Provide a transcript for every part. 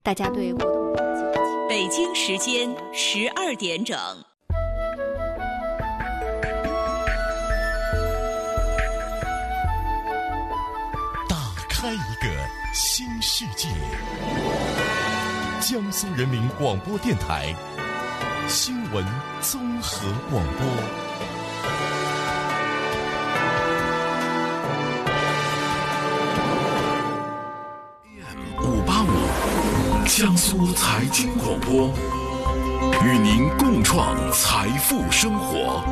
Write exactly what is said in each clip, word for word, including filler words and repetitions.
大家对活动的兴趣。 北京时间十二点整。 打开一个新世界。江苏人民广播电台新闻综合广播。 五八五，江苏财经广播，与您共创财富生活。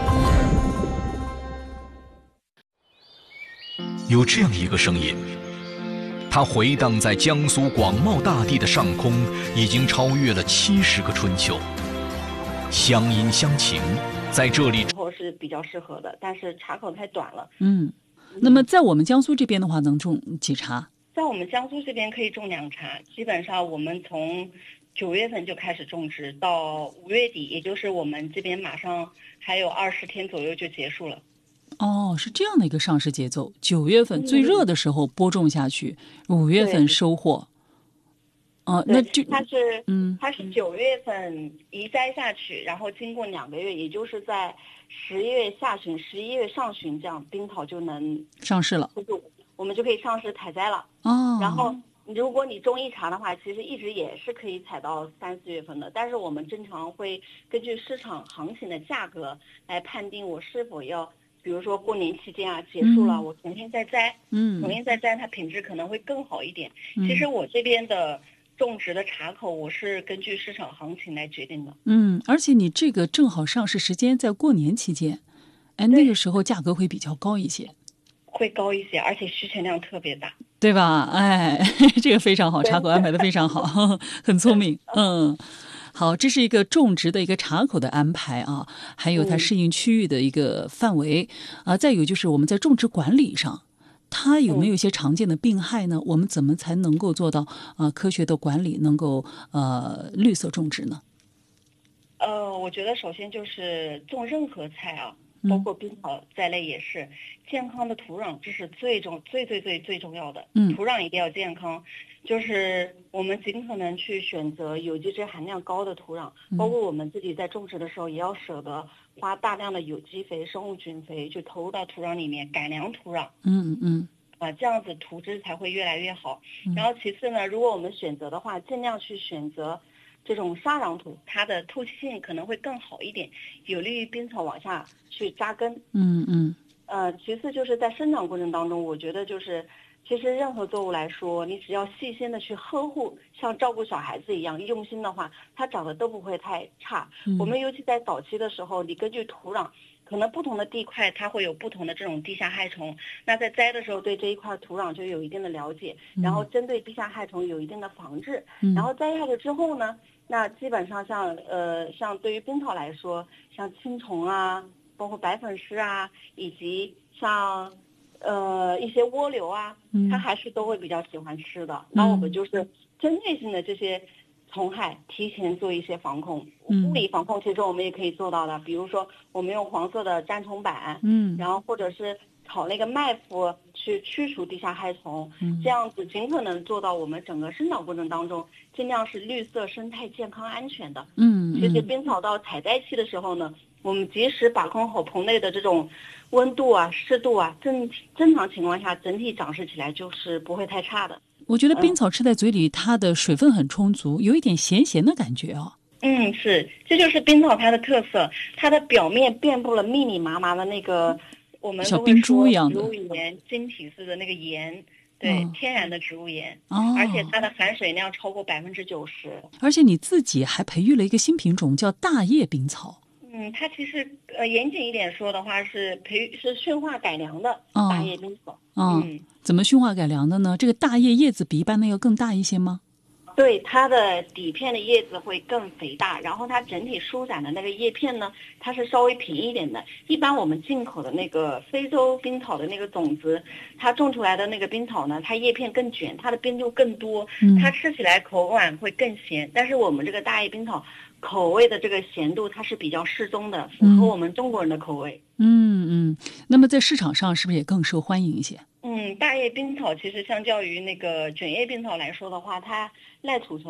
有这样一个声音，它回荡在江苏广袤大地的上空，已经超越了七十个春秋。乡音乡情，在这里是比较适合的，但是茶口太短了。 嗯，那么在我们江苏这边的话，能种几茬？ 在我们江苏这边可以种两茬，基本上我们从九月份就开始种植，到五月底，也就是我们这边马上还有二十天左右就结束了。 哦，是这样的一个上市节奏，九月份最热的时候播种下去，五、嗯、月份收获。哦、呃，那就它是嗯，它是九月份移栽下去，然后经过两个月，也就是在十月下旬、十一月上旬，这样冰草就能上市了， 我们就可以上市采摘了。 哦， 然后如果你种一茬的话，其实一直也是可以采到三四月份的，但是我们正常会根据市场行情的价格来判定我是否要。比如说过年期间啊，结束了，嗯、我重新再摘，嗯，重新再摘，它品质可能会更好一点。嗯、其实我这边的种植的茶口，我是根据市场行情来决定的。 嗯，而且你这个正好上市时间在过年期间，哎，那个时候价格会比较高一些， 会高一些，而且需求量特别大， 对吧？哎，这个非常好，茶口安排的非常好，很聪明，嗯。好，这是一个种植的一个茶口的安排啊，还有它适应区域的一个范围、嗯、啊，再有就是我们在种植管理上，它有没有一些常见的病害呢？嗯、我们怎么才能够做到啊科学的管理，能够呃绿色种植呢？ 呃，我觉得首先就是种任何菜啊，包括冰草在内也是、嗯、健康的土壤，这是最重最最最最重要的。嗯，土壤一定要健康。就是我们尽可能去选择有机质含量高的土壤，包括我们自己在种植的时候也要舍得花大量的有机肥、生物菌肥去投入到土壤里面，改良土壤。 嗯嗯， 啊，这样子土质才会越来越好。然后其次呢，如果我们选择的话，尽量去选择这种沙壤土，它的透气性可能会更好一点，有利于冰草往下去扎根。 嗯嗯。 呃，其次就是在生长过程当中，我觉得就是。其实任何作物来说，你只要细心的去呵护，像照顾小孩子一样用心的话，它长得都不会太差。嗯、我们尤其在早期的时候，你根据土壤，可能不同的地块它会有不同的这种地下害虫，那在栽的时候对这一块土壤就有一定的了解，然后针对地下害虫有一定的防治。嗯、然后栽下去之后呢，那基本上像呃像对于冰草来说，像青虫啊，包括白粉虱啊，以及像。呃，一些蜗牛啊，它还是都会比较喜欢吃的。那、嗯、我们就是针对性的这些虫害，提前做一些防控。嗯、物理防控其实我们也可以做到的，比如说我们用黄色的粘虫板，嗯，然后或者是炒那个麦麸去驱除地下害虫，嗯，这样子尽可能做到我们整个生长过程当中尽量是绿色、生态、健康、安全的。嗯，其实冰草到采摘期的时候呢，我们及时把控好棚内的这种温度啊、湿度啊，正正常情况下，整体长势起来就是不会太差的。 我觉得冰草吃在嘴里，它的水分很充足，有一点咸咸的感觉啊。 嗯，是，这就是冰草它的特色，它的表面遍布了密密麻麻的那个我们小冰珠一样的植物盐，晶体似的那个盐。对、哦，天然的植物盐，哦，而且它的含水量超过百分之九十。 而且你自己还培育了一个新品种，叫大叶冰草。 嗯，它其实呃严谨一点说的话是培育是驯化改良的大叶冰草。 哦、嗯，怎么驯化改良的呢？这个大叶叶子比一般的要更大一些吗？ 对，它的底片的叶子会更肥大，然后它整体舒展的那个叶片呢，它是稍微平一点的。一般我们进口的那个非洲冰草的那个种子，它种出来的那个冰草呢，它叶片更卷，它的边度更多，它吃起来口感会更咸。但是我们这个大叶冰草口味的这个咸度它是比较适中的，符合我们中国人的口味。 嗯嗯，那么在市场上是不是也更受欢迎一些？ 嗯，大叶冰草其实相较于那个卷叶冰草来说的话，它耐储存。